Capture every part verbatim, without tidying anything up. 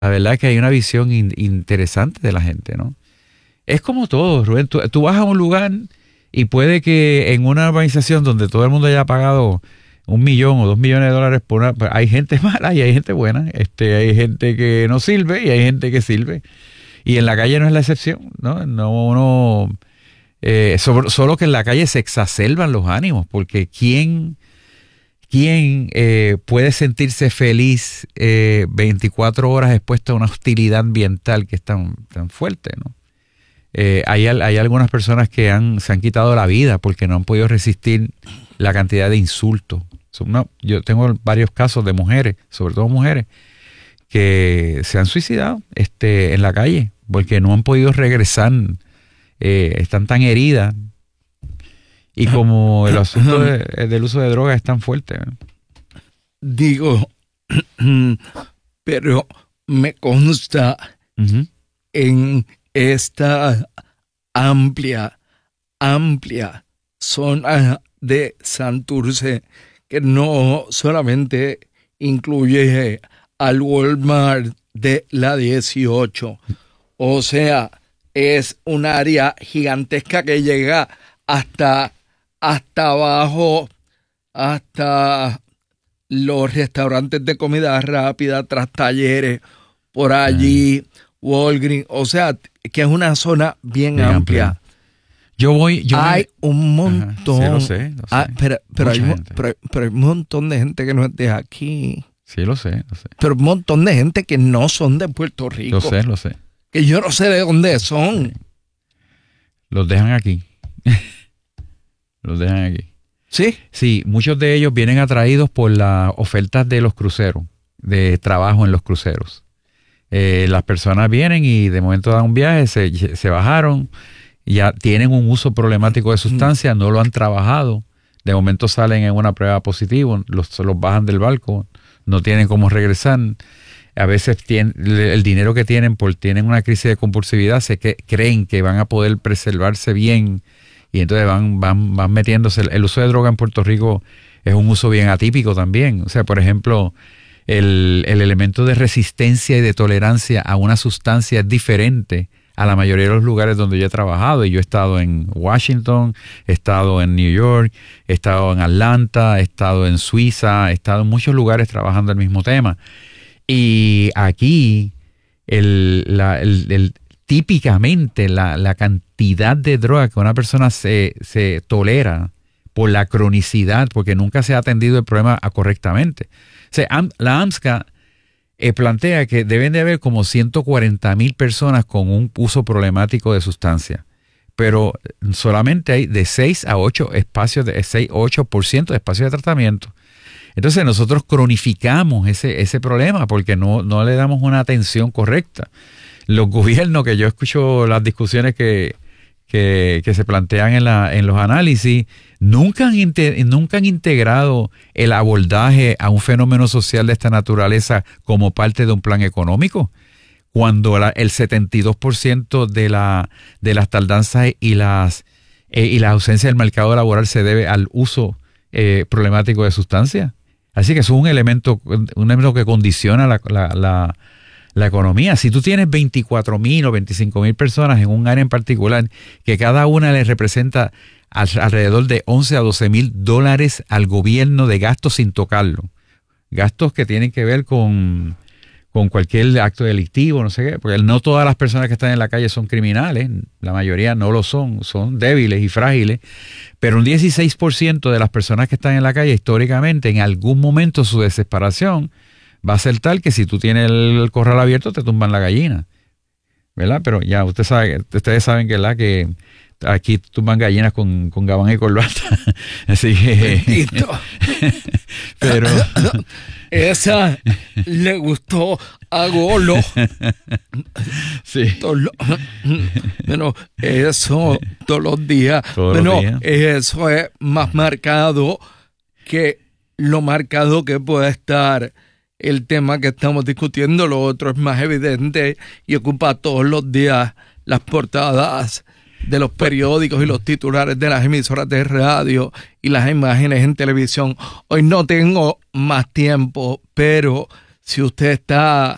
La verdad es que hay una visión in, interesante de la gente, ¿no? Es como todo, Rubén. Tú, tú vas a un lugar y puede que en una urbanización donde todo el mundo haya pagado un millón o dos millones de dólares por una... Hay gente mala y hay gente buena. Este, hay gente que no sirve y hay gente que sirve. Y en la calle no es la excepción, ¿no? No, uno... Eh, sobre, solo que en la calle se exacerban los ánimos, porque ¿quién, quién eh, puede sentirse feliz eh, veinticuatro horas expuesto a una hostilidad ambiental que es tan, tan fuerte, ¿no? Eh, hay, hay algunas personas que han, se han quitado la vida porque no han podido resistir la cantidad de insultos. No, yo tengo varios casos de mujeres, sobre todo mujeres, que se han suicidado este, en la calle porque no han podido regresar. Eh, están tan heridas y como el asunto de, del uso de drogas es tan fuerte, ¿no? Digo, pero me consta uh-huh. en esta amplia, amplia zona de Santurce que no solamente incluye al Walmart de la dieciocho, o sea, es un área gigantesca que llega hasta, hasta abajo, hasta los restaurantes de comida rápida, tras talleres, por allí, Walgreens, o sea, que es una zona bien, bien amplia. amplia. Yo voy, yo hay me... un montón. Ajá, sí, lo sé, lo sé. Ah, pero, pero, hay, pero, pero hay un montón de gente que no es de aquí. Sí, lo sé, lo sé. Pero un montón de gente que no son de Puerto Rico. Lo sé, lo sé. Que yo no sé de dónde son. Sí. Los dejan aquí. Los dejan aquí. ¿Sí? Sí, muchos de ellos vienen atraídos por las ofertas de los cruceros, de trabajo en los cruceros. Eh, las personas vienen y de momento dan un viaje, se, se bajaron, ya tienen un uso problemático de sustancias, no lo han trabajado, de momento salen en una prueba positiva, los, los bajan del barco, no tienen cómo regresar. A veces tienen, el dinero que tienen, por tienen una crisis de compulsividad, se que, creen que van a poder preservarse bien y entonces van, van, van metiéndose. El uso de droga en Puerto Rico es un uso bien atípico también. O sea, por ejemplo, el, el elemento de resistencia y de tolerancia a una sustancia es diferente a la mayoría de los lugares donde yo he trabajado. Y yo he estado en Washington, he estado en New York, he estado en Atlanta, he estado en Suiza, he estado en muchos lugares trabajando el mismo tema. Y aquí, el, la, el, el, típicamente, la, la cantidad de droga que una persona se, se tolera por la cronicidad, porque nunca se ha atendido el problema correctamente. O sea, la AMSCA eh, plantea que deben de haber como ciento cuarenta mil personas con un uso problemático de sustancias, pero solamente hay de seis a ocho espacios, de seis a ocho por ciento de espacios de tratamiento. Entonces nosotros cronificamos ese, ese problema porque no, no le damos una atención correcta. Los gobiernos, que yo escucho las discusiones que, que, que se plantean en, la, en los análisis, nunca han, inte, nunca han integrado el abordaje a un fenómeno social de esta naturaleza como parte de un plan económico. Cuando la, el setenta y dos por ciento de, la, de las tardanzas y las, eh, y la ausencia del mercado laboral se debe al uso eh, problemático de sustancias. Así que eso es un elemento, un elemento que condiciona la, la, la, la economía. Si tú tienes veinticuatro mil o veinticinco mil personas en un área en particular, que cada una les representa al, alrededor de once a doce mil dólares al gobierno de gastos sin tocarlo. Gastos que tienen que ver con, con cualquier acto delictivo, no sé qué, porque no todas las personas que están en la calle son criminales, la mayoría no lo son, son débiles y frágiles, pero un dieciséis por ciento de las personas que están en la calle históricamente, en algún momento su desesperación va a ser tal que si tú tienes el corral abierto te tumban la gallina, ¿verdad? Pero ya usted sabe, ustedes saben que la que aquí tumban gallinas con, con gabán y corbata, así que pero esa le gustó a Golo. Sí. Bueno, eso todos los días. Todos bueno, los días. Eso es más marcado que lo marcado que puede estar el tema que estamos discutiendo. Lo otro es más evidente y ocupa todos los días las portadas de los periódicos y los titulares de las emisoras de radio y las imágenes en televisión. Hoy no tengo más tiempo, pero si usted está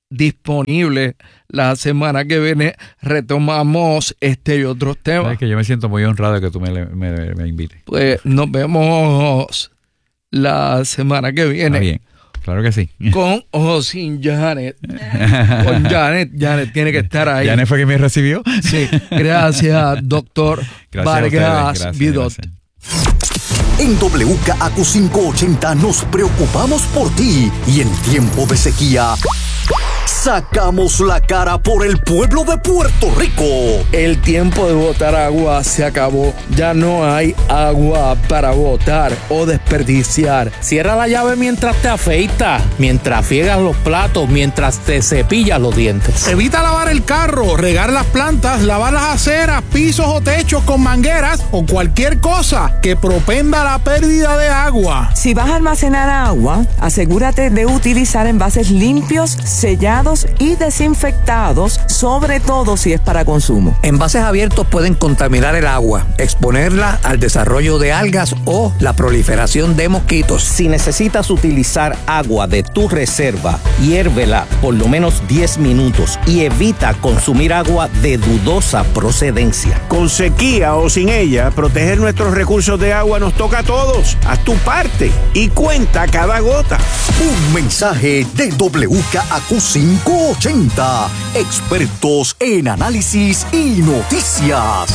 disponible. La semana que viene retomamos este y otros temas. Sabes que yo me siento muy honrado de que tú me, me, me invites. Pues nos vemos la semana que viene. Ah, bien, claro que sí. Con o sin Janet. Con Janet. Janet tiene que estar ahí. ¿Janet fue quien me recibió? Sí. Gracias, doctor Vargas Vidot. En W K A Q quinientos ochenta nos preocupamos por ti y en tiempo de sequía sacamos la cara por el pueblo de Puerto Rico. El tiempo de botar agua se acabó. Ya no hay agua para botar o desperdiciar. Cierra la llave mientras te afeitas, mientras friegas los platos, mientras te cepillas los dientes. Evita lavar el carro, regar las plantas, lavar las aceras, pisos o techos con mangueras o cualquier cosa que propenda la pérdida de agua. Si vas a almacenar agua, asegúrate de utilizar envases limpios, sellados y desinfectados, sobre todo si es para consumo. Envases abiertos pueden contaminar el agua, exponerla al desarrollo de algas o la proliferación de mosquitos. Si necesitas utilizar agua de tu reserva, hiérvela por lo menos diez minutos y evita consumir agua de dudosa procedencia. Con sequía o sin ella, proteger nuestros recursos de agua nos toca a todos. Haz tu parte y cuenta cada gota. Un mensaje de W K A Q quinientos ochenta, expertos en análisis y noticias.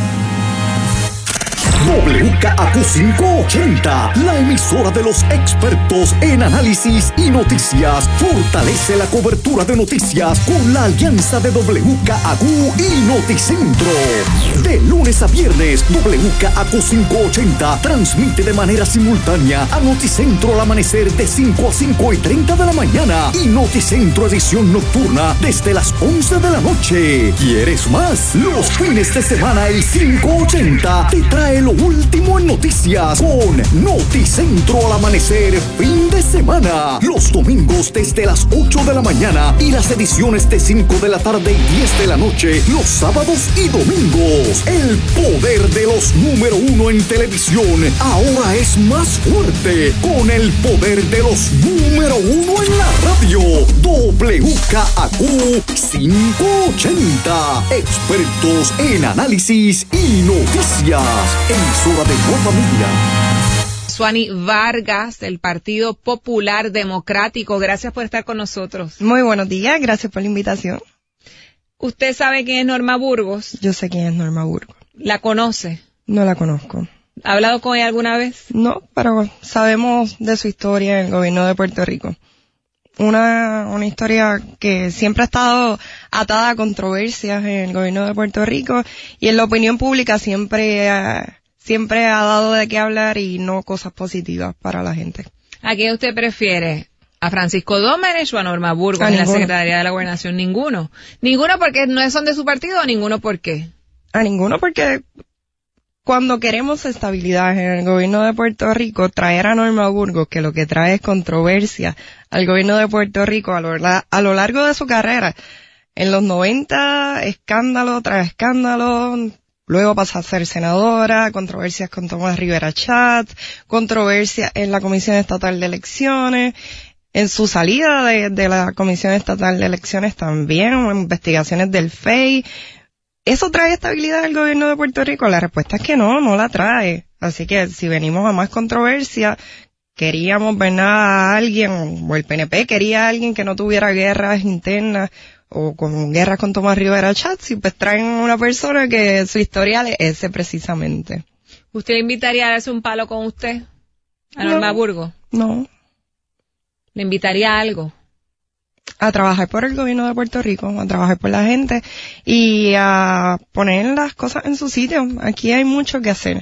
W K A Q quinientos ochenta, la emisora de los expertos en análisis y noticias, fortalece la cobertura de noticias con la alianza de W K A Q y Noticentro. De lunes a viernes, W K A Q quinientos ochenta transmite de manera simultánea a Noticentro al amanecer de cinco a cinco y treinta de la mañana y Noticentro edición nocturna desde las once de la noche. ¿Quieres más? Los fines de semana el quinientos ochenta te trae lo último en noticias con Noticentro al amanecer fin de semana. Los domingos desde las ocho de la mañana y las ediciones de cinco de la tarde y diez de la noche los sábados y domingos. El poder de los número uno en televisión ahora es más fuerte con el poder de los número uno en la radio. W K A Q quinientos ochenta, expertos en análisis y noticias. Emisora de Nueva Media. Suani Vargas, del Partido Popular Democrático. Gracias por estar con nosotros. Muy buenos días, gracias por la invitación. ¿Usted sabe quién es Norma Burgos? Yo sé quién es Norma Burgos. ¿La conoce? No la conozco. ¿Ha hablado con ella alguna vez? No, pero sabemos de su historia en el gobierno de Puerto Rico. Una, una historia que siempre ha estado atada a controversias en el gobierno de Puerto Rico y en la opinión pública siempre ha, siempre ha dado de qué hablar y no cosas positivas para la gente. ¿A quién usted prefiere? ¿A Francisco Domenech o a Norma Burgos en la Secretaría de la Gobernación? Ninguno. ¿Ninguno porque no son de su partido o ninguno por qué? A ninguno porque cuando queremos estabilidad en el gobierno de Puerto Rico, traer a Norma Burgos, que lo que trae es controversia al gobierno de Puerto Rico a lo, a lo largo de su carrera. En los noventa, escándalo tras escándalo, luego pasa a ser senadora, controversias con Tomás Rivera Chatz, controversias en la Comisión Estatal de Elecciones, en su salida de, de la Comisión Estatal de Elecciones también, investigaciones del F E I. ¿Eso trae estabilidad al gobierno de Puerto Rico? La respuesta es que no, no la trae. Así que si venimos a más controversia, queríamos ver a alguien, o el P N P quería a alguien que no tuviera guerras internas o con guerras con Tomás Rivera Chatz, y pues traen una persona que su historial es ese precisamente. ¿Usted le invitaría a darse un palo con usted? ¿A Norma No, Burgos? No. ¿Le invitaría a algo? A trabajar por el gobierno de Puerto Rico, a trabajar por la gente y a poner las cosas en su sitio. Aquí hay mucho que hacer,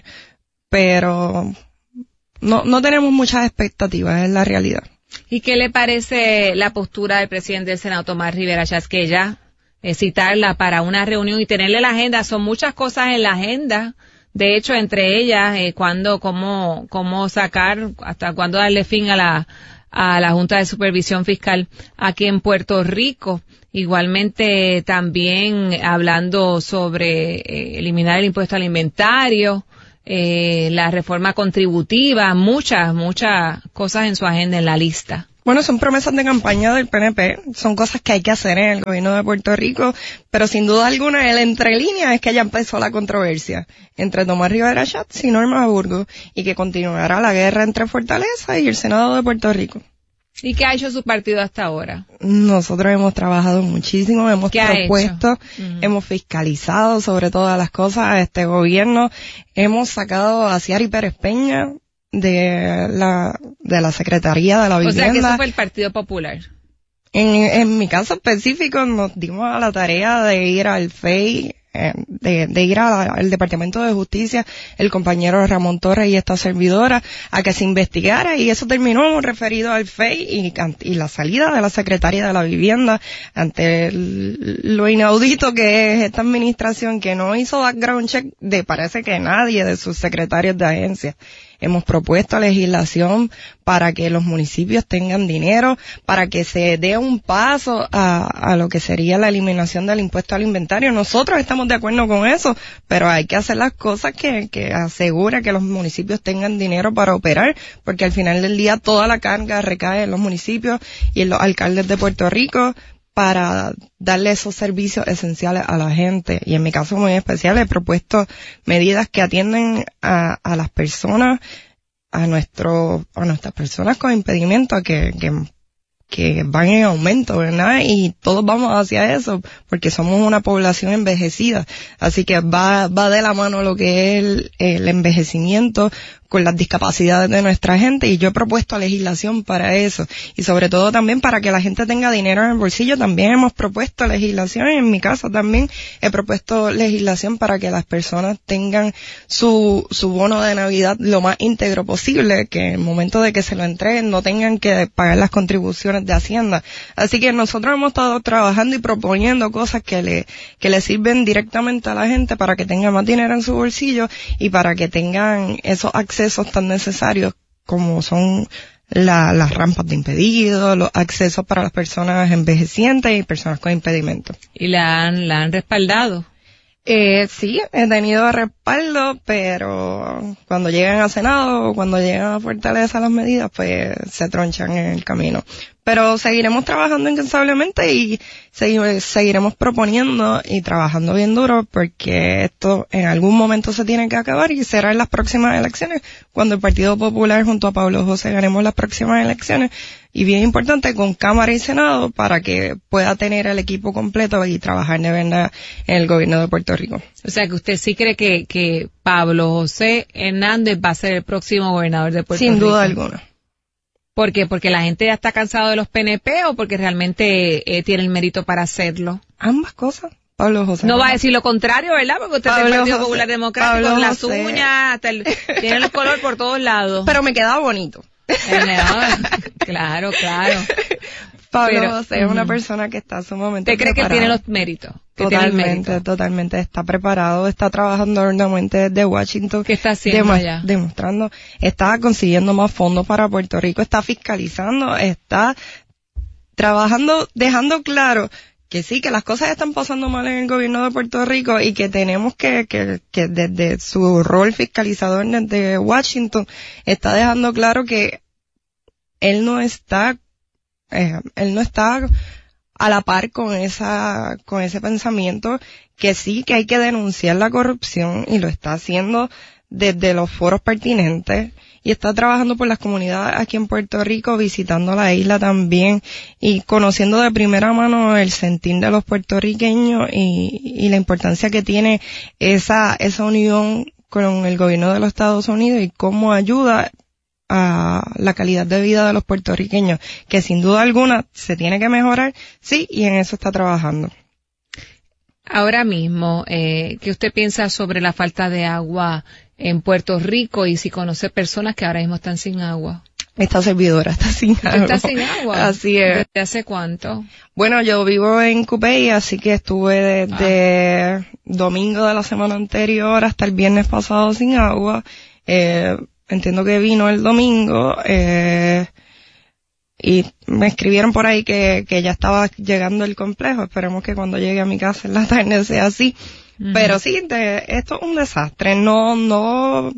pero no, no tenemos muchas expectativas, es la realidad. ¿Y qué le parece la postura del presidente del Senado, Tomás Rivera Chatz, que ya eh, citarla para una reunión y tenerle la agenda? Son muchas cosas en la agenda. De hecho, entre ellas, eh, cuándo, cómo, cómo sacar, hasta cuándo darle fin a la a la Junta de Supervisión Fiscal aquí en Puerto Rico. Igualmente también hablando sobre eh, eliminar el impuesto al inventario, eh, la reforma contributiva, muchas, muchas cosas en su agenda, en la lista. Bueno, son promesas de campaña del P N P, son cosas que hay que hacer en el gobierno de Puerto Rico, pero sin duda alguna el entre líneas es que ya empezó la controversia entre Tomás Rivera Schatz y Norma Burgos y que continuará la guerra entre Fortaleza y el Senado de Puerto Rico. ¿Y qué ha hecho su partido hasta ahora? Nosotros hemos trabajado muchísimo, hemos propuesto, uh-huh. hemos fiscalizado sobre todas las cosas a este gobierno, hemos sacado a Ciari Pérez Peña de la de la Secretaría de la Vivienda. O sea que eso fue el Partido Popular. En, en mi caso específico nos dimos a la tarea de ir al F E I, eh, de, de ir a la, al Departamento de Justicia, el compañero Ramón Torres y esta servidora, a que se investigara y eso terminó referido al F E I y, y la salida de la Secretaría de la Vivienda ante el, lo inaudito que es esta administración que no hizo background check de parece que nadie de sus secretarios de agencia. Hemos propuesto legislación para que los municipios tengan dinero, para que se dé un paso a, a lo que sería la eliminación del impuesto al inventario. Nosotros estamos de acuerdo con eso, pero hay que hacer las cosas que, que asegure que los municipios tengan dinero para operar, porque al final del día toda la carga recae en los municipios y en los alcaldes de Puerto Rico para darle esos servicios esenciales a la gente. Y en mi caso muy especial he propuesto medidas que atienden a, a las personas, a nuestro, a nuestras personas con impedimento que, que, que van en aumento, ¿verdad? Y todos vamos hacia eso, porque somos una población envejecida. Así que va, va de la mano lo que es el, el envejecimiento con las discapacidades de nuestra gente, y yo he propuesto legislación para eso, y sobre todo también para que la gente tenga dinero en el bolsillo. También hemos propuesto legislación, y en mi caso también he propuesto legislación para que las personas tengan su, su bono de Navidad lo más íntegro posible, que en el momento de que se lo entreguen no tengan que pagar las contribuciones de Hacienda. Así que nosotros hemos estado trabajando y proponiendo cosas que le, que le sirven directamente a la gente para que tenga más dinero en su bolsillo y para que tengan esos accesos accesos tan necesarios como son la, las rampas de impedidos, los accesos para las personas envejecientes y personas con impedimentos. ¿Y la han, la han respaldado? Eh, sí, he tenido respaldo, pero cuando llegan a Senado o cuando llegan a Fortaleza las medidas, pues se tronchan en el camino. Pero seguiremos trabajando incansablemente y segui- seguiremos proponiendo y trabajando bien duro, porque esto en algún momento se tiene que acabar y será en las próximas elecciones, cuando el Partido Popular junto a Pablo José ganemos las próximas elecciones. Y bien importante, con Cámara y Senado, para que pueda tener el equipo completo y trabajar de verdad en el gobierno de Puerto Rico. O sea, que usted sí cree que, que Pablo José Hernández va a ser el próximo gobernador de Puerto Rico. Sin duda alguna. ¿Por qué? ¿Porque la gente ya está cansado de los P N P o porque realmente eh, tiene el mérito para hacerlo? Ambas cosas. Pablo José. No va a decir lo contrario, ¿verdad? Porque usted es del Partido Popular Democrático, con las uñas, hasta el, tiene el color por todos lados. Pero me queda bonito. Claro, claro. Pablo Pero, José es una persona que está sumamente ¿Usted cree preparado. que tiene los méritos? Que Totalmente, tiene el mérito. totalmente. Está preparado, está trabajando arduamente desde Washington. ¿Qué está haciendo demo- allá? Demostrando, está consiguiendo más fondos para Puerto Rico, está fiscalizando, está trabajando, dejando claro que sí, que las cosas están pasando mal en el gobierno de Puerto Rico y que tenemos que, que, que desde su rol fiscalizador desde Washington, está dejando claro que él no está, eh, él no está a la par con esa, con ese pensamiento, que sí, que hay que denunciar la corrupción y lo está haciendo desde los foros pertinentes. Y está trabajando por las comunidades aquí en Puerto Rico, visitando la isla también y conociendo de primera mano el sentir de los puertorriqueños y, y la importancia que tiene esa, esa unión con el gobierno de los Estados Unidos y cómo ayuda a la calidad de vida de los puertorriqueños, que sin duda alguna se tiene que mejorar, sí, y en eso está trabajando. Ahora mismo, eh, ¿qué usted piensa sobre la falta de agua en Puerto Rico y si conoce personas que ahora mismo están sin agua? Esta servidora está sin agua. ¿Está sin agua? Así es. ¿Desde hace cuánto? Bueno, yo vivo en Cupey, así que estuve desde ah. domingo de la semana anterior hasta el viernes pasado sin agua. Eh, entiendo que vino el domingo, eh, y me escribieron por ahí que, que ya estaba llegando el complejo. Esperemos que cuando llegue a mi casa en la tarde sea así. Uh-huh. Pero sí, de, esto es un desastre. No, no,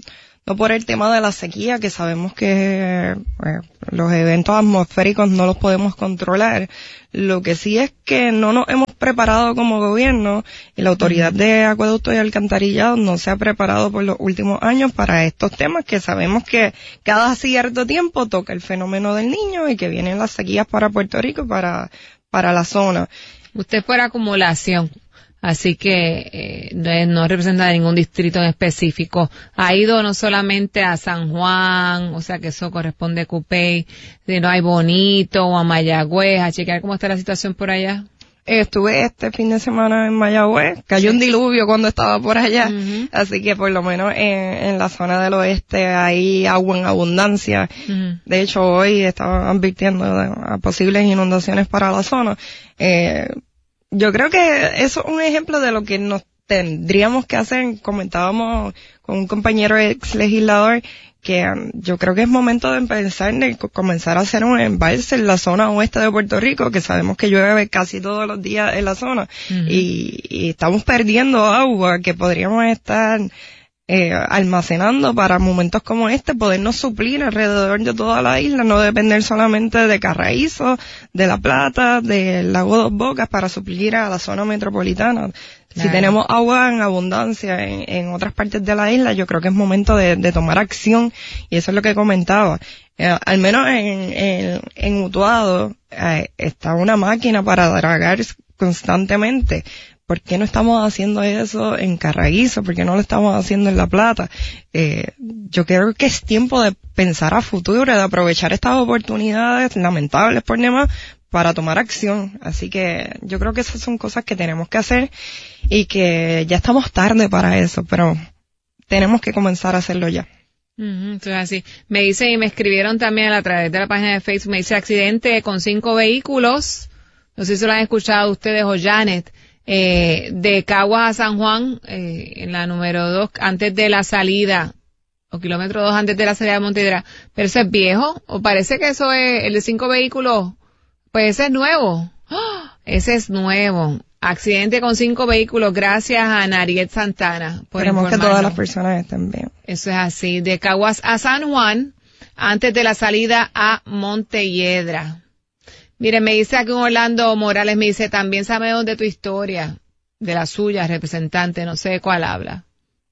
no por el tema de la sequía, que sabemos que eh, los eventos atmosféricos no los podemos controlar. Lo que sí es que no nos hemos preparado como gobierno y la Autoridad de Acueductos y Alcantarillado no se ha preparado por los últimos años para estos temas, que sabemos que cada cierto tiempo toca el fenómeno del Niño y que vienen las sequías para Puerto Rico y para, para la zona. Usted por acumulación, así que eh, no, no representa ningún distrito en específico. Ha ido no solamente a San Juan, o sea que eso corresponde a Cupey, sino a Bonito o a Mayagüez, a chequear cómo está la situación por allá. Estuve este fin de semana en Mayagüez, cayó un diluvio cuando estaba por allá, Uh-huh. así que por lo menos en, en la zona del oeste hay agua en abundancia. Uh-huh. De hecho, hoy estaban advirtiendo de, a posibles inundaciones para la zona. Eh, yo creo que eso es un ejemplo de lo que nos tendríamos que hacer. Comentábamos con un compañero ex legislador que um, yo creo que es momento de empezar de comenzar a hacer un embalse en la zona oeste de Puerto Rico, que sabemos que llueve casi todos los días en la zona, Uh-huh. y, y estamos perdiendo agua que podríamos estar eh, almacenando para momentos como este, podernos suplir alrededor de toda la isla, no depender solamente de Carraízo, de La Plata, del Lago Dos Bocas, para suplir a la zona metropolitana. Claro. Si tenemos agua en abundancia en, en otras partes de la isla, yo creo que es momento de, de tomar acción, y eso es lo que comentaba. Eh, al menos en, en, en Utuado eh, está una máquina para dragar constantemente. ¿Por qué no estamos haciendo eso en Carraízo? ¿Por qué no lo estamos haciendo en La Plata? Eh, yo creo que es tiempo de pensar a futuro, de aprovechar estas oportunidades lamentables por demás para tomar acción. Así que yo creo que esas son cosas que tenemos que hacer y que ya estamos tarde para eso, pero tenemos que comenzar a hacerlo ya. Uh-huh, eso es así. Me dicen y me escribieron también a través de la página de Facebook, me dice accidente con cinco vehículos, no sé si lo han escuchado ustedes o Janet, eh, de Caguas a San Juan, eh, en la número dos, antes de la salida, o kilómetro dos antes de la salida de Montedra. Pero ese es viejo, o parece que eso es, el de cinco vehículos, pues ese es nuevo. ¡Oh! Ese es nuevo. Accidente con cinco vehículos, gracias a Nariet Santana por Esperemos que informarnos. todas las personas estén bien. Eso es así, de Caguas a San Juan, antes de la salida a Montelledra. Mire, me dice aquí un Orlando Morales, me dice, también sabemos de tu historia, de la suya, representante, no sé de cuál habla.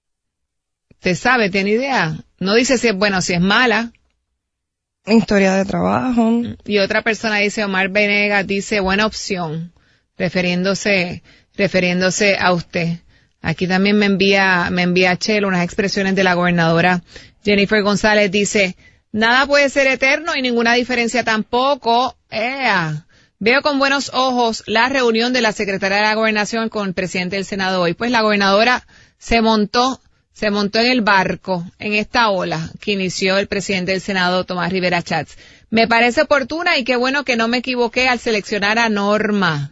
¿Usted sabe, tiene idea? No dice si es buena o si es mala. Historia de trabajo. Y otra persona dice, Omar Venegas, dice, buena opción, refiriéndose, refiriéndose a usted. Aquí también me envía, me envía Chelo unas expresiones de la gobernadora Jennifer González, dice, nada puede ser eterno y ninguna diferencia tampoco. ¡Ea! Veo con buenos ojos la reunión de la secretaria de la Gobernación con el presidente del Senado hoy. Pues la gobernadora se montó, se montó en el barco, en esta ola que inició el presidente del Senado, Tomás Rivera Schatz. Me parece oportuna y qué bueno que no me equivoqué al seleccionar a Norma.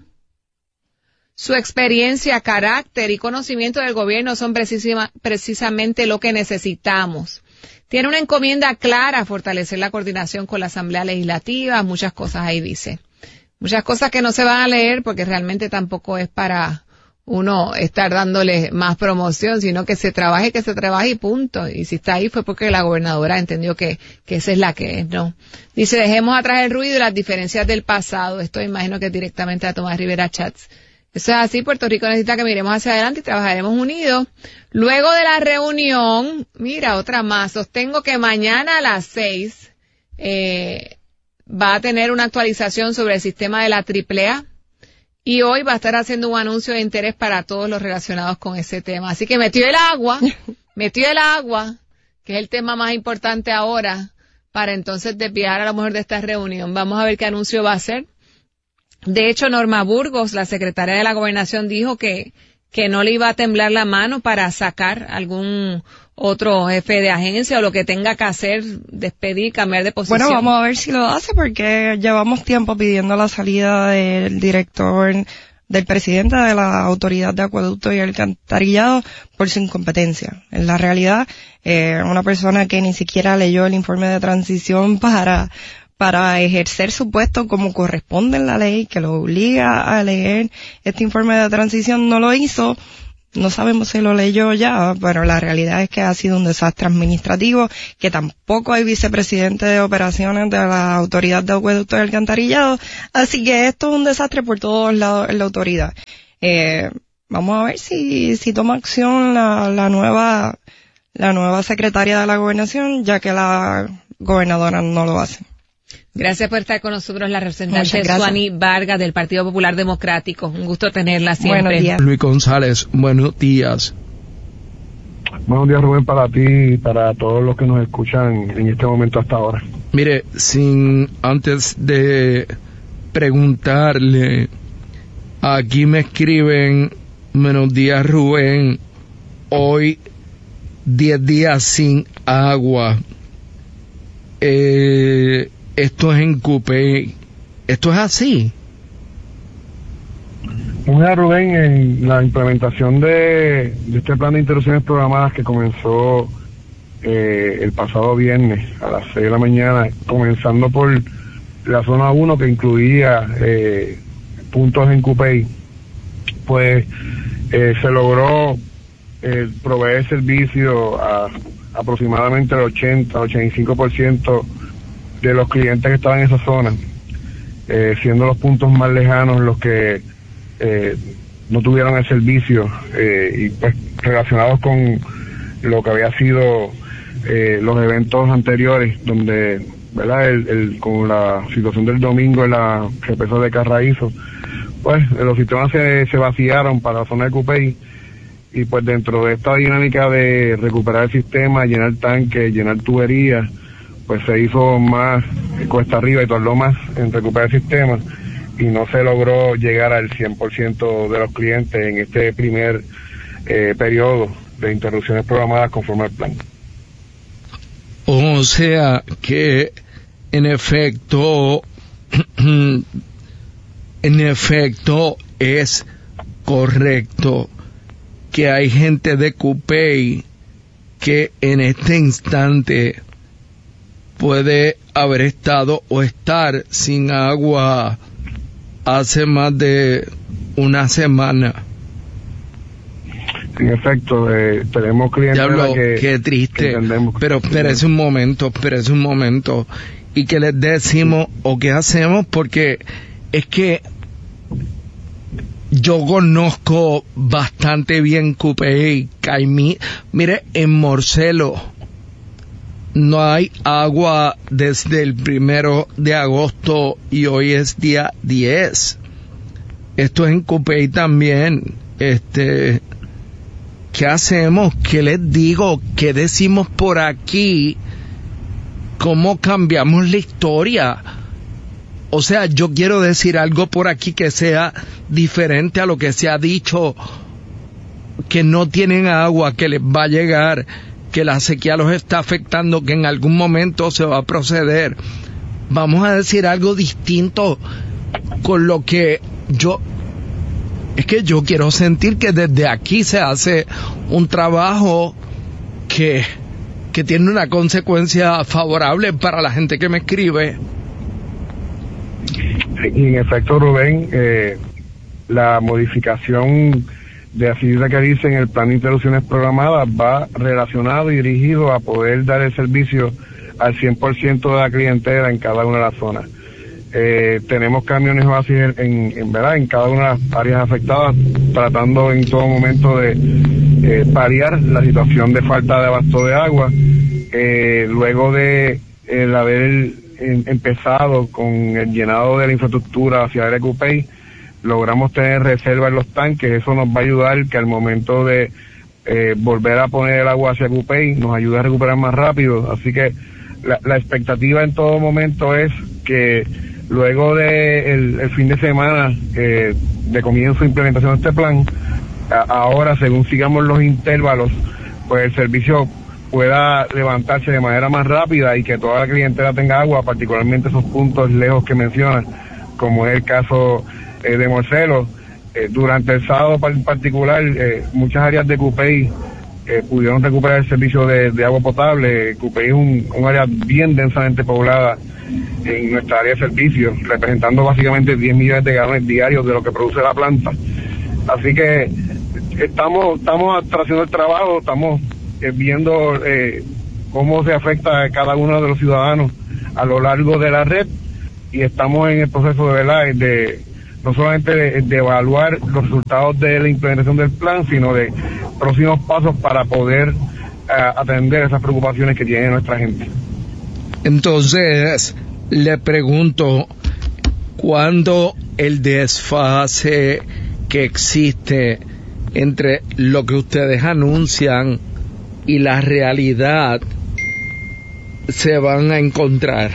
Su experiencia, carácter y conocimiento del gobierno son precisima, precisamente lo que necesitamos. Tiene una encomienda clara, fortalecer la coordinación con la Asamblea Legislativa, muchas cosas ahí dice. Muchas cosas que no se van a leer porque realmente tampoco es para uno estar dándole más promoción, sino que se trabaje, que se trabaje y punto. Y si está ahí fue porque la gobernadora entendió que, que esa es la que es, ¿no? Dice, dejemos atrás el ruido y las diferencias del pasado. Esto imagino que directamente a Tomás Rivera Schatz. Eso es así, Puerto Rico necesita que miremos hacia adelante y trabajaremos unidos. Luego de la reunión, mira, otra más, sostengo que mañana a las seis eh, va a tener una actualización sobre el sistema de la triple A y hoy va a estar haciendo un anuncio de interés para todos los relacionados con ese tema. Así que metió el agua, metió el agua, que es el tema más importante ahora, para entonces desviar a lo mejor de esta reunión. Vamos a ver qué anuncio va a hacer. De hecho, Norma Burgos, la secretaria de la Gobernación, dijo que, que no le iba a temblar la mano para sacar algún otro jefe de agencia o lo que tenga que hacer, despedir, cambiar de posición. Bueno, vamos a ver si lo hace porque llevamos tiempo pidiendo la salida del director, del presidente de la Autoridad de Acueductos y Alcantarillado por su incompetencia. En la realidad, eh, una persona que ni siquiera leyó el informe de transición para para ejercer su puesto como corresponde en la ley, que lo obliga a leer este informe de transición, no lo hizo. no sabemos si lo leyó ya, pero la realidad es que ha sido un desastre administrativo, que tampoco hay vicepresidente de operaciones de la Autoridad de Acueductos y Alcantarillado, así que esto es un desastre por todos lados en la autoridad. Eh, vamos a ver si, si toma acción la, la nueva, la nueva secretaria de la Gobernación, ya que la gobernadora no lo hace. Gracias por estar con nosotros, la representante Suani Vargas del Partido Popular Democrático. Un gusto tenerla siempre. Buenos días. Luis González, buenos días. Buenos días, Rubén, para ti y para todos los que nos escuchan en este momento hasta ahora. Mire, sin antes de preguntarle, aquí me escriben, buenos días, Rubén, hoy diez días sin agua. Eh... Esto es en Cupey. ¿Esto es así? Mira, Rubén, en la implementación de, de este plan de interrupciones programadas que comenzó eh, el pasado viernes a las seis de la mañana, comenzando por la zona uno que incluía eh, puntos en Cupey, pues eh, se logró eh, proveer servicio a aproximadamente el ochenta, ochenta y cinco por ciento de los clientes que estaban en esa zona, eh, siendo los puntos más lejanos los que eh, no tuvieron el servicio eh, y pues relacionados con lo que había sido eh, los eventos anteriores, donde, ¿verdad? El, el, con la situación del domingo en la represa de Carraízo, pues los sistemas se, se vaciaron para la zona de Cupey, y pues dentro de esta dinámica de recuperar el sistema, llenar tanques, llenar tuberías, pues se hizo más cuesta arriba y tardó más en recuperar el sistema, y no se logró llegar al cien por ciento de los clientes en este primer eh, periodo de interrupciones programadas conforme al plan. O sea que en efecto en efecto es correcto que hay gente de Cupey que en este instante puede haber estado o estar sin agua hace más de una semana. En efecto, eh, tenemos clientes Diablo, que qué triste. Que pero espérese un momento, espérese un momento. ¿Y qué les decimos o qué hacemos? Porque es que yo conozco bastante bien Cupey, Caimí. Mire, en Morcelo no hay agua desde el primero de agosto y hoy es día diez. Esto es en Cupey también. Este, ¿qué hacemos? ¿Qué les digo? ¿Qué decimos por aquí? ¿Cómo cambiamos la historia? O sea, yo quiero decir algo por aquí que sea diferente a lo que se ha dicho, que no tienen agua, que les va a llegar, que la sequía los está afectando, que en algún momento se va a proceder. Vamos a decir algo distinto con lo que yo... Es que yo quiero sentir que desde aquí se hace un trabajo que, que tiene una consecuencia favorable para la gente que me escribe. Y en efecto, Rubén, eh, la modificación de así de que dice en el plan de interrupciones programadas va relacionado y dirigido a poder dar el servicio al cien por ciento de la clientela en cada una de las zonas. Eh, tenemos camiones así en, en verdad en cada una de las áreas afectadas, tratando en todo momento de eh, paliar la situación de falta de abasto de agua. Eh, luego de el haber en, empezado con el llenado de la infraestructura hacia el Cupey, logramos tener reserva en los tanques. Eso nos va a ayudar que al momento de eh, volver a poner el agua hacia Cupey nos ayude a recuperar más rápido. Así que la, la expectativa en todo momento es que luego de el, el fin de semana eh, de comienzo de implementación de este plan, a, ahora según sigamos los intervalos, pues el servicio pueda levantarse de manera más rápida y que toda la clientela tenga agua, particularmente esos puntos lejos que mencionan, como es el caso eh, de Morcelo. Eh, durante el sábado en particular, eh, muchas áreas de Cupey eh, pudieron recuperar el servicio de, de agua potable. Cupey es un, un área bien densamente poblada en nuestra área de servicio, representando básicamente diez millones de galones diarios de lo que produce la planta. Así que estamos estamos haciendo el trabajo, estamos eh, viendo eh, cómo se afecta a cada uno de los ciudadanos a lo largo de la red, y estamos en el proceso de, ¿verdad?, de no solamente de, de evaluar los resultados de la implementación del plan, sino de próximos pasos para poder uh, atender esas preocupaciones que tiene nuestra gente. Entonces, le pregunto, ¿cuándo el desfase que existe entre lo que ustedes anuncian y la realidad se van a encontrar?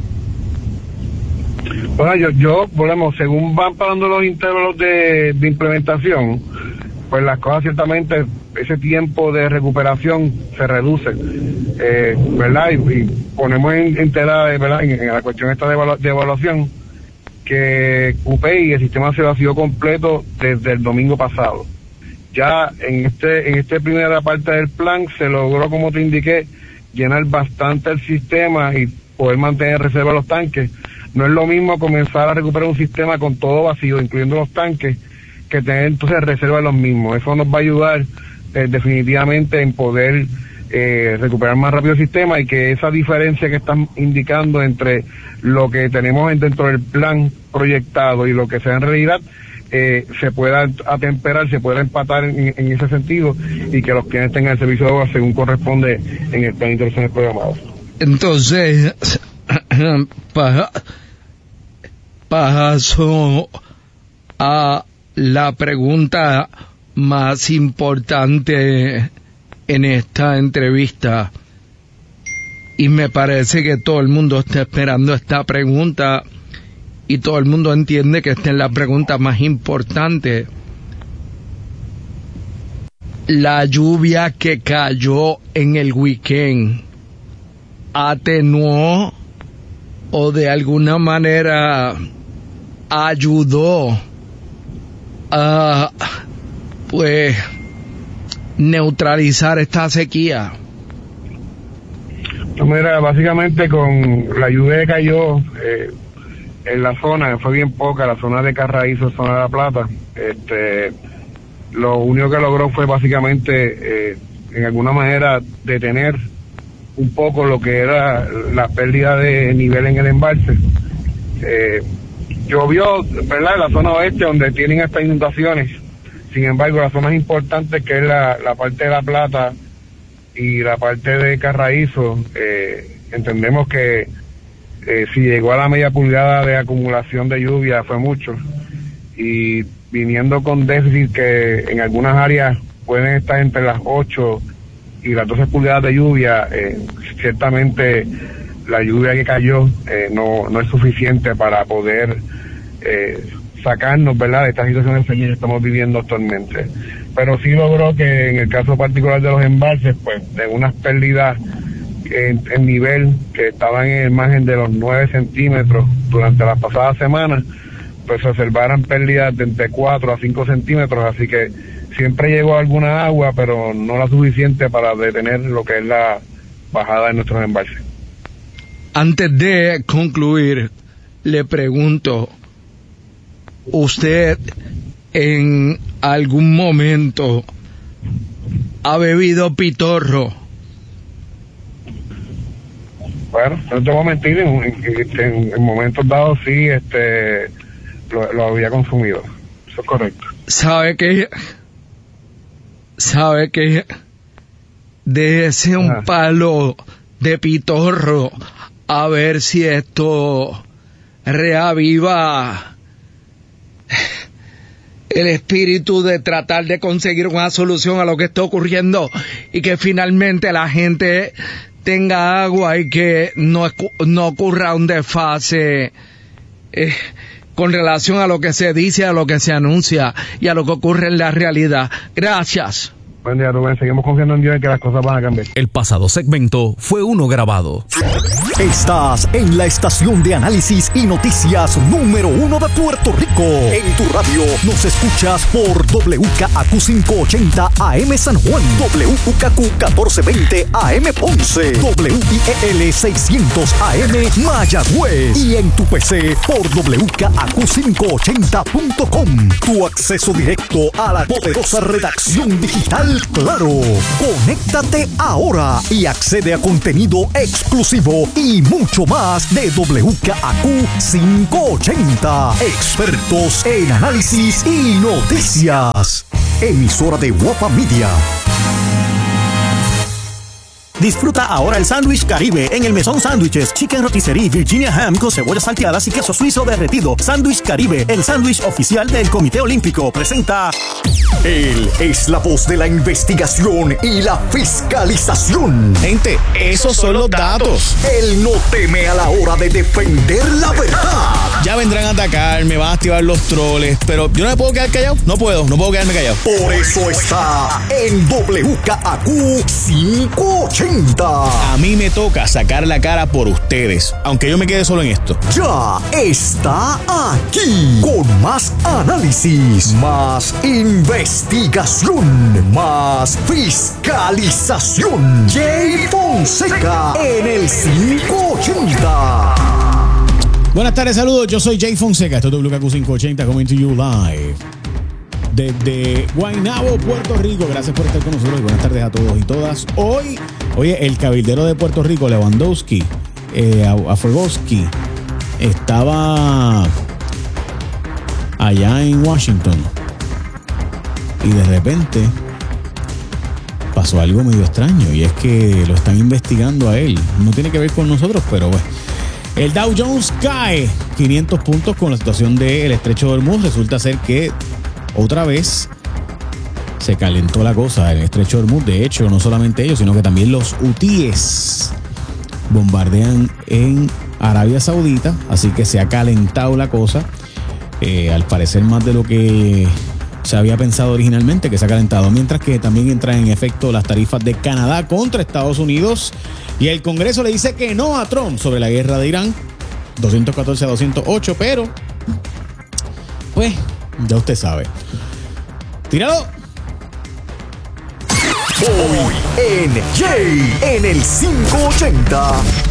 Bueno, yo, yo, volvemos, según van pasando los intervalos de, de implementación, pues las cosas ciertamente, ese tiempo de recuperación se reduce, eh, ¿verdad? Y, y ponemos en, en tela, ¿verdad?, en, en la cuestión esta de, evalu- de evaluación, que U P E y el sistema se vació completo desde el domingo pasado. Ya en este, en esta primera parte del plan se logró, como te indiqué, llenar bastante el sistema y poder mantener reserva los tanques. No es lo mismo comenzar a recuperar un sistema con todo vacío, incluyendo los tanques, que tener entonces reserva de los mismos. Eso nos va a ayudar eh, definitivamente en poder eh, recuperar más rápido el sistema, y que esa diferencia que están indicando entre lo que tenemos dentro del plan proyectado y lo que sea en realidad, eh, se pueda atemperar, se pueda empatar en, en ese sentido, y que los clientes tengan el servicio de agua según corresponde en el plan de interrupciones programadas. Entonces, para paso a la pregunta más importante en esta entrevista, y me parece que todo el mundo está esperando esta pregunta y todo el mundo entiende que esta es la pregunta más importante. La lluvia que cayó en el weekend atenuó o de alguna manera ayudó a, pues, neutralizar esta sequía. Mira, básicamente con la lluvia que cayó eh, en la zona, fue bien poca, la zona de Carraízo, zona de La Plata, este, lo único que logró fue básicamente, eh, en alguna manera, detener un poco lo que era la pérdida de nivel en el embalse. Eh, llovió, ¿verdad?, en la zona oeste, donde tienen estas inundaciones. Sin embargo, las zonas importantes, que es la, la parte de La Plata y la parte de Carraízo, eh, entendemos que eh, si llegó a la media pulgada de acumulación de lluvia fue mucho, y viniendo con déficit que en algunas áreas pueden estar entre las ocho y las doce pulgadas de lluvia, eh, ciertamente la lluvia que cayó eh, no, no es suficiente para poder eh, sacarnos, ¿verdad?, de esta situación de sequía que estamos viviendo actualmente. Pero sí logró que en el caso particular de los embalses, pues de unas pérdidas en, en nivel que estaban en el margen de los nueve centímetros durante las pasadas semanas, pues se observaran pérdidas de entre cuatro a cinco centímetros, así que siempre llegó alguna agua, pero no la suficiente para detener lo que es la bajada de nuestros embalses. Antes de concluir, le pregunto, ¿usted en algún momento ha bebido pitorro? Bueno, no te voy a mentir, en, en, en momentos dados sí, este, lo, lo había consumido. Eso es correcto. ¿Sabe qué? ¿Sabe qué? Déjese un ah. palo de pitorro a ver si esto reaviva el espíritu de tratar de conseguir una solución a lo que está ocurriendo, y que finalmente la gente tenga agua y que no, no ocurra un desfase eh, con relación a lo que se dice, a lo que se anuncia y a lo que ocurre en la realidad. Gracias. Buen día, Rubén. Seguimos confiando en Dios en que las cosas van a cambiar. El pasado segmento fue uno grabado. Estás en la estación de análisis y noticias número uno de Puerto Rico. En tu radio nos escuchas por W K A Q quinientos ochenta A M San Juan, W K Q catorce veinte A M Ponce, W I E L seiscientos A M Mayagüez y en tu P C por W K A Q quinientos ochenta punto com. Tu acceso directo a la poderosa redacción digital Claro. Conéctate ahora y accede a contenido exclusivo y mucho más de W K A Q quinientos ochenta. Expertos en análisis y noticias. Emisora de Guapa Media. Disfruta ahora el sándwich Caribe en el Mesón Sándwiches, Chicken Rotisserie, Virginia Ham con cebollas salteadas y queso suizo derretido. Sándwich Caribe, el sándwich oficial del Comité Olímpico, presenta. Él es la voz de la investigación y la fiscalización. Gente, esos son los datos. Él no teme a la hora de defender la verdad. Ya vendrán a atacar, me van a activar los troles, pero yo no me puedo quedar callado. No puedo, no puedo quedarme callado. Por eso está en W K A Q quinientos ochenta. A mí me toca sacar la cara por ustedes, aunque yo me quede solo en esto. Ya está aquí con más análisis, más investigación, más fiscalización. Jay Fonseca en el quinientos ochenta. Buenas tardes, saludos. Yo soy Jay Fonseca. Esto es W K Q quinientos ochenta coming to you live desde Guaynabo, Puerto Rico. Gracias por estar con nosotros y buenas tardes a todos y todas. Hoy, oye, el cabildero de Puerto Rico, Lewandowski, eh, Afrogowski, estaba allá en Washington y de repente pasó algo medio extraño y es que lo están investigando a él. No tiene que ver con nosotros, pero bueno. El Dow Jones cae quinientos puntos con la situación del estrecho de Hormuz. Resulta ser que otra vez se calentó la cosa en el estrecho de Hormuz. De hecho, no solamente ellos, sino que también los hutíes bombardean en Arabia Saudita. Así que se ha calentado la cosa. Eh, al parecer más de lo que se había pensado originalmente, que se ha calentado. Mientras que también entran en efecto las tarifas de Canadá contra Estados Unidos. Y el Congreso le dice que no a Trump sobre la guerra de Irán. doscientos catorce a doscientos ocho, pero pues ya usted sabe. ¡Tíralo! Hoy en Jay en el quinientos ochenta.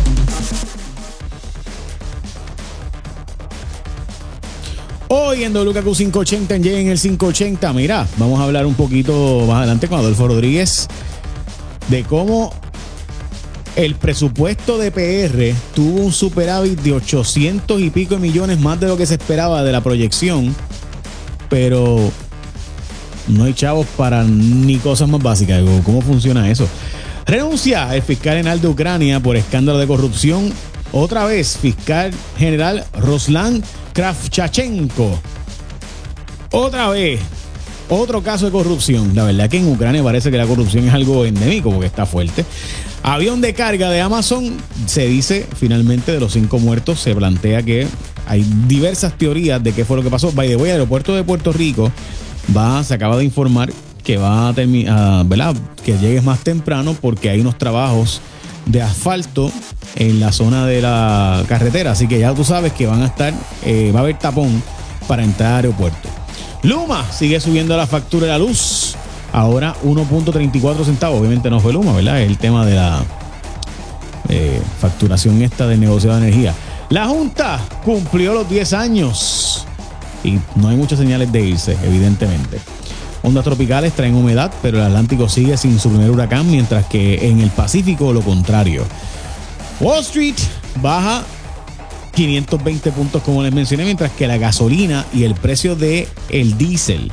Hoy en W K Q quinientos ochenta, en Jay en el quinientos ochenta. Mira, vamos a hablar un poquito más adelante con Adolfo Rodríguez de cómo el presupuesto de P R tuvo un superávit de ochocientos y pico millones más de lo que se esperaba de la proyección, pero no hay chavos para ni cosas más básicas. ¿Cómo funciona eso? Renuncia el fiscal general de Ucrania por escándalo de corrupción. Otra vez, fiscal general Ruslan Kravchenko. Otra vez, otro caso de corrupción. La verdad que en Ucrania parece que la corrupción es algo endémico porque está fuerte. Avión de carga de Amazon, se dice finalmente de los cinco muertos, se plantea que hay diversas teorías de qué fue lo que pasó. By the way, el aeropuerto de Puerto Rico va, se acaba de informar que va a terminar, ¿verdad? Que llegues más temprano porque hay unos trabajos de asfalto en la zona de la carretera, así que ya tú sabes que van a estar, eh, va a haber tapón para entrar al aeropuerto. Luma sigue subiendo la factura de la luz. Ahora uno punto treinta y cuatro centavos. Obviamente no fue Luma, ¿verdad? Es el tema de la eh, facturación esta del negocio de energía. La Junta cumplió los diez años y no hay muchas señales de irse, evidentemente. Ondas tropicales traen humedad, pero el Atlántico sigue sin su primer huracán, mientras que en el Pacífico lo contrario. Wall Street baja quinientos veinte puntos, como les mencioné, mientras que la gasolina y el precio de el diésel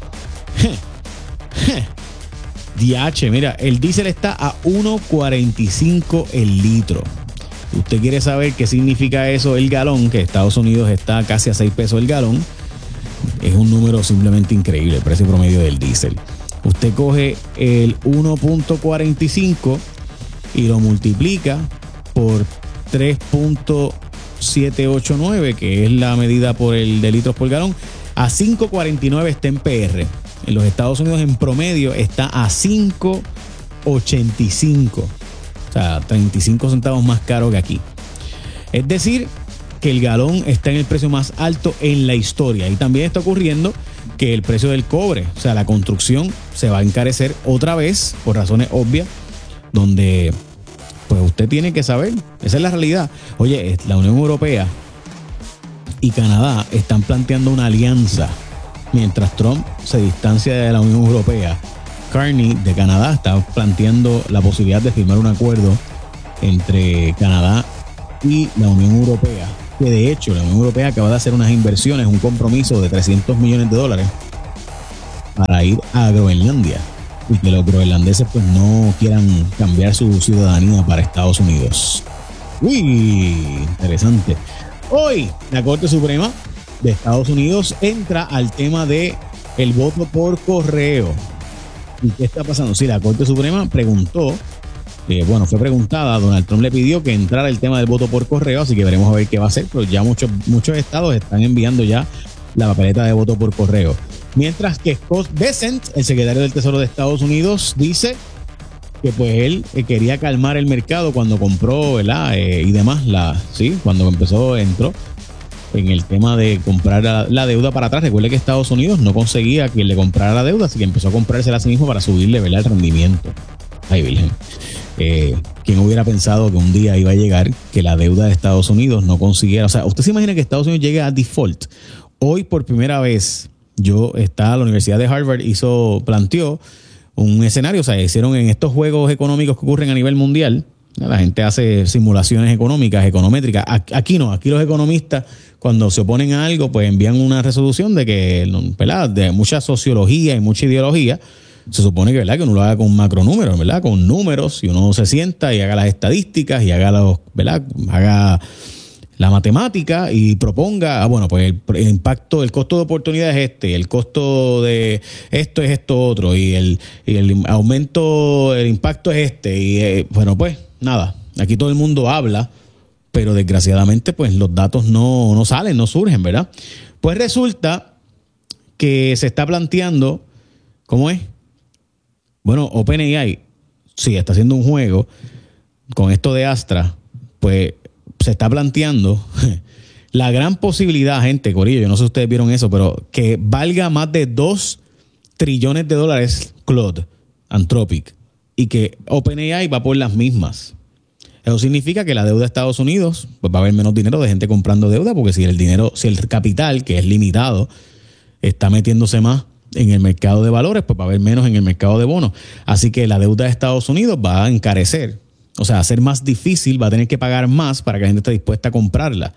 D H, mira, el diésel está a uno cuarenta y cinco el litro. ¿Usted quiere saber qué significa eso el galón? Que Estados Unidos está casi a seis pesos el galón. Es un número simplemente increíble, el precio promedio del diésel. Usted coge el uno punto cuarenta y cinco y lo multiplica por tres punto setecientos ochenta y nueve, que es la medida por el de litros por galón. A cinco cuarenta y nueve está en P R. En los Estados Unidos en promedio está a cinco ochenta y cinco. O sea, treinta y cinco centavos más caro que aquí. Es decir, que el galón está en el precio más alto en la historia. Y también está ocurriendo que el precio del cobre, o sea, la construcción, se va a encarecer otra vez por razones obvias, donde pues usted tiene que saber, esa es la realidad. Oye, la Unión Europea y Canadá están planteando una alianza mientras Trump se distancia de la Unión Europea. Carney de Canadá está planteando la posibilidad de firmar un acuerdo entre Canadá y la Unión Europea, que de hecho la Unión Europea acaba de hacer unas inversiones, un compromiso de trescientos millones de dólares para ir a Groenlandia y que los groenlandeses pues no quieran cambiar su ciudadanía para Estados Unidos. Uy, interesante. Hoy la Corte Suprema de Estados Unidos entra al tema de el voto por correo. ¿Y qué está pasando? Sí, la Corte Suprema preguntó, eh, bueno, fue preguntada, Donald Trump le pidió que entrara el tema del voto por correo, así que veremos a ver qué va a hacer, pero ya muchos, muchos estados están enviando ya la papeleta de voto por correo. Mientras que Scott Bessent, el secretario del Tesoro de Estados Unidos, dice que pues él eh, quería calmar el mercado cuando compró, ¿verdad? Eh, y demás, la, sí, cuando empezó, entró en el tema de comprar la, la deuda para atrás. Recuerde que Estados Unidos no conseguía que le comprara la deuda, así que empezó a comprársela a sí mismo para subirle, ¿verdad?, el rendimiento. Ay, virgen. Eh, ¿Quién hubiera pensado que un día iba a llegar que la deuda de Estados Unidos no consiguiera? O sea, ¿usted se imagina que Estados Unidos llegue a default? Hoy, por primera vez, yo estaba, la Universidad de Harvard hizo, planteó un escenario, o sea, hicieron en estos juegos económicos que ocurren a nivel mundial, la gente hace simulaciones económicas, econométricas. Aquí no, aquí los economistas, cuando se oponen a algo, pues envían una resolución de que, ¿verdad?, de mucha sociología y mucha ideología, se supone que, ¿verdad?, que uno lo haga con macronúmeros, ¿verdad?, con números, y uno se sienta y haga las estadísticas y haga los, ¿verdad?, haga la matemática y proponga, ah, bueno, pues el, el impacto, el costo de oportunidad es este, el costo de esto es esto otro, y el, y el aumento, el impacto es este, y eh, bueno, pues nada, aquí todo el mundo habla, pero desgraciadamente pues los datos no, no salen, no surgen, ¿verdad? Pues resulta que se está planteando, ¿cómo es? Bueno, OpenAI, sí, está haciendo un juego con esto de Astra, pues se está planteando la gran posibilidad, gente, corillo, yo no sé si ustedes vieron eso, pero que valga más de dos trillones de dólares Claude, Anthropic, y que OpenAI va por las mismas. Eso significa que la deuda de Estados Unidos, pues va a haber menos dinero de gente comprando deuda, porque si el dinero, si el capital, que es limitado, está metiéndose más en el mercado de valores, pues va a haber menos en el mercado de bonos. Así que la deuda de Estados Unidos va a encarecer. O sea, a ser más difícil, va a tener que pagar más para que la gente esté dispuesta a comprarla.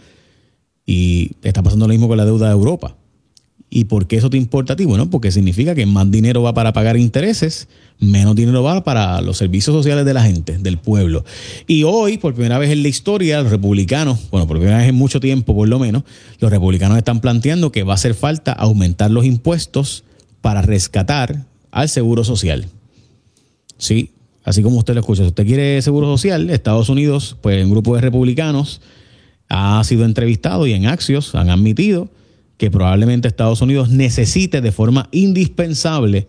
Y está pasando lo mismo con la deuda de Europa. ¿Y por qué eso te importa a ti? Bueno, porque significa que más dinero va para pagar intereses, menos dinero va para los servicios sociales de la gente, del pueblo. Y hoy, por primera vez en la historia, los republicanos, bueno, por primera vez en mucho tiempo por lo menos, los republicanos están planteando que va a hacer falta aumentar los impuestos para rescatar al seguro social. Sí, así como usted lo escucha. Si usted quiere seguro social, Estados Unidos, pues un grupo de republicanos ha sido entrevistado y en Axios han admitido que probablemente Estados Unidos necesite de forma indispensable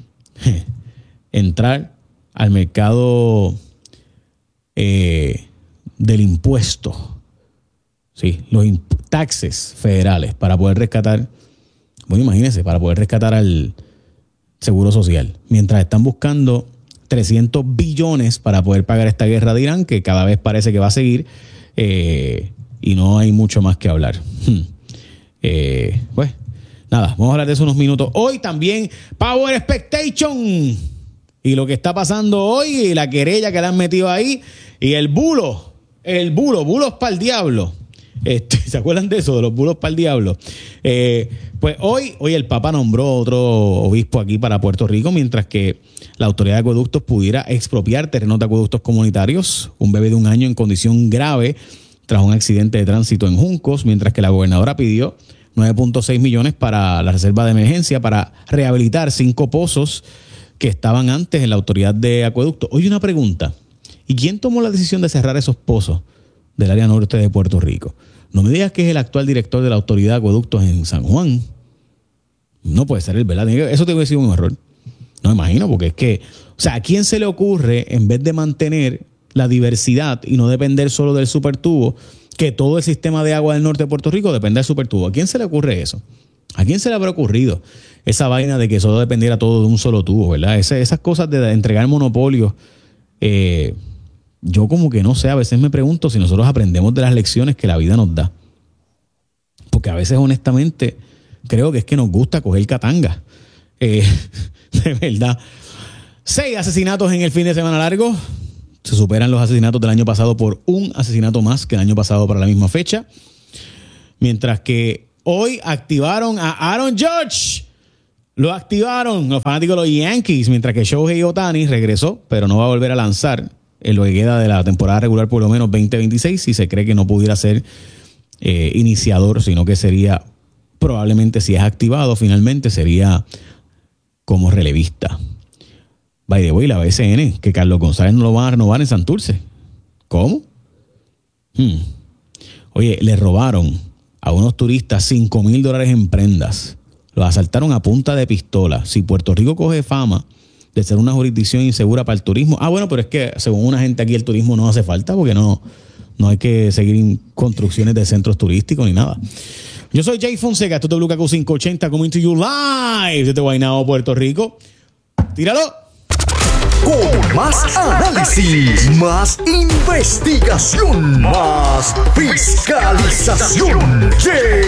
entrar al mercado eh, del impuesto, sí, los imp- taxes federales para poder rescatar, bueno, imagínense, para poder rescatar al seguro social, mientras están buscando trescientos billones para poder pagar esta guerra de Irán, que cada vez parece que va a seguir, eh, y no hay mucho más que hablar. Eh, pues nada, vamos a hablar de eso unos minutos. Hoy también Power Expectation y lo que está pasando hoy y la querella que le han metido ahí y el bulo, el bulo, bulos para el diablo. Este, ¿se acuerdan de eso? De los bulos para el diablo. Eh, pues hoy, hoy el Papa nombró otro obispo aquí para Puerto Rico, mientras que la autoridad de acueductos pudiera expropiar terrenos de acueductos comunitarios. Un bebé de un año en condición grave tras un accidente de tránsito en Juncos, mientras que la gobernadora pidió nueve punto seis millones para la reserva de emergencia para rehabilitar cinco pozos que estaban antes en la autoridad de acueducto. Oye, una pregunta. ¿Y quién tomó la decisión de cerrar esos pozos del área norte de Puerto Rico? No me digas que es el actual director de la autoridad de acueductos en San Juan. No puede ser, ¿verdad? Eso debe ser un error. No me imagino, porque es que, o sea, ¿a quién se le ocurre, en vez de mantener la diversidad y no depender solo del supertubo, que todo el sistema de agua del norte de Puerto Rico dependa del supertubo? ¿A quién se le ocurre eso? ¿A quién se le habrá ocurrido esa vaina de que solo dependiera todo de un solo tubo, verdad? Esa, esas cosas de entregar monopolios, eh, yo como que no sé, a veces me pregunto si nosotros aprendemos de las lecciones que la vida nos da. Porque a veces, honestamente, creo que es que nos gusta coger catanga. Eh, de verdad. Seis asesinatos en el fin de semana largo. Se superan los asesinatos del año pasado por un asesinato más que el año pasado para la misma fecha. Mientras que hoy activaron a Aaron Judge. Lo activaron los fanáticos de los Yankees, mientras que Shohei Ohtani regresó, pero no va a volver a lanzar en lo que queda de la temporada regular, por lo menos veinte veintiséis, y se cree que no pudiera ser eh, iniciador, sino que sería, probablemente si es activado finalmente, sería como relevista. By the way, la B C N, que Carlos González no lo van a renovar en Santurce. ¿Cómo? Hmm. Oye, le robaron a unos turistas cinco mil dólares en prendas. Los asaltaron a punta de pistola. Si Puerto Rico coge fama de ser una jurisdicción insegura para el turismo. Ah, bueno, pero es que según una gente aquí el turismo no hace falta porque no, no hay que seguir construcciones de centros turísticos ni nada. Yo soy Jay Fonseca, esto es W K Q quinientos ochenta, coming to you live desde Guaynabo, Puerto Rico. ¡Tíralo! Con más análisis, más investigación, más fiscalización.